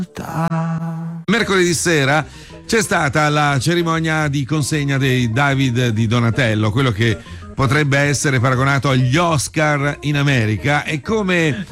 Mercoledì sera c'è stata la cerimonia di consegna dei David di Donatello, quello che potrebbe essere paragonato agli Oscar in America, e come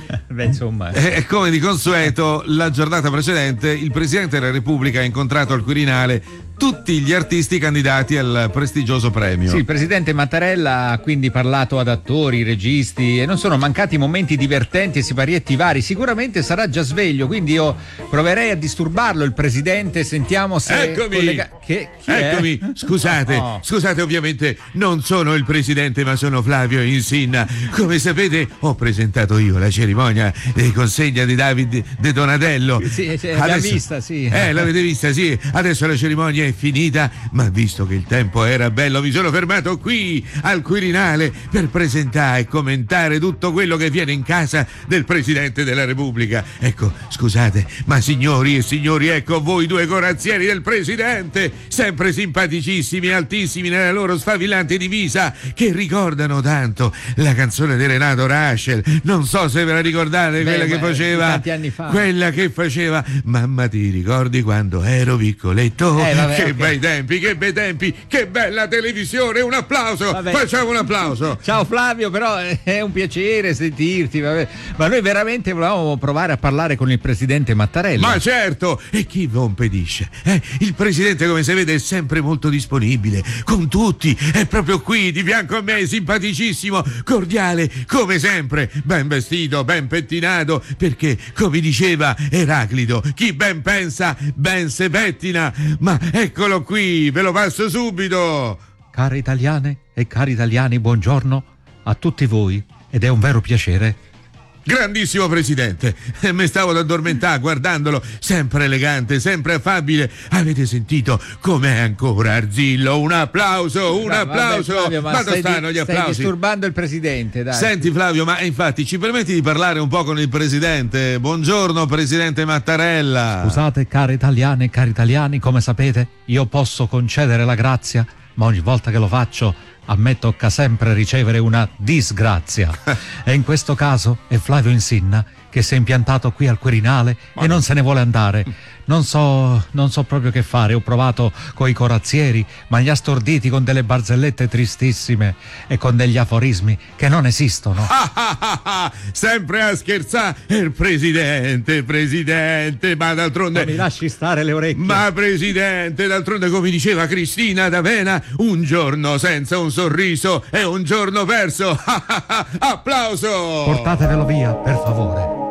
come di consueto la giornata precedente il Presidente della Repubblica ha incontrato al Quirinale tutti gli artisti candidati al prestigioso premio. Sì, il presidente Mattarella ha quindi parlato ad attori, registi, e non sono mancati momenti divertenti e siparietti vari. Sicuramente sarà già sveglio, quindi io proverei a disturbarlo, il presidente. Sentiamo se Eccomi, eccomi. Scusate, ovviamente non sono il presidente, ma sono Flavio Insinna. Come sapete, ho presentato io la cerimonia di consegna di David de Donatello. Sì, l'abbiamo vista, sì. L'avete vista, sì. Adesso la cerimonia è finita, ma visto che il tempo era bello, mi sono fermato qui al Quirinale per presentare e commentare tutto quello che viene in casa del Presidente della Repubblica. Ecco, scusate, ma signori e signori, ecco voi due corazzieri del Presidente, sempre simpaticissimi, altissimi nella loro sfavillante divisa, che ricordano tanto la canzone di Renato Rascel. Non so se ve la ricordate, quella che faceva tanti anni fa. Quella che faceva "Mamma, ti ricordi quando ero piccoletto?" Che bei tempi, che bella televisione, un applauso, facciamo un applauso. Ciao Flavio, però è un piacere sentirti, ma noi veramente volevamo provare a parlare con il presidente Mattarella. Ma certo, e chi lo impedisce? Il presidente, come si vede, è sempre molto disponibile con tutti, è proprio qui di fianco a me, simpaticissimo, cordiale, come sempre, ben vestito, ben pettinato, perché, come diceva Eraclito, chi ben pensa, ben se pettina. Ma eccolo qui, ve lo passo subito. Care italiane e cari italiani, buongiorno a tutti voi, ed è un vero piacere. Grandissimo presidente, mi stavo ad addormentare guardandolo, sempre elegante, sempre affabile. Avete sentito com'è ancora Arzillo? Un applauso, un applauso. Flavio, ma dove stanno gli applausi? Stai disturbando il presidente, dai. Senti Flavio, ma infatti ci permetti di parlare un po' con il presidente? Buongiorno presidente Mattarella. Scusate, care italiane e cari italiani, come sapete io posso concedere la grazia, ma ogni volta che lo faccio a me tocca sempre ricevere una disgrazia. E in questo caso è Flavio Insinna che si è impiantato qui al Quirinale e non se ne vuole andare. Non so proprio che fare. Ho provato coi corazzieri, ma li ha storditi con delle barzellette tristissime e con degli aforismi che non esistono. Sempre a scherzare il presidente, ma d'altronde... Ma mi lasci stare le orecchie. Ma presidente, d'altronde, come diceva Cristina D'Avena, un giorno senza un sorriso è un giorno perso. Applauso! Portatevelo via, per favore.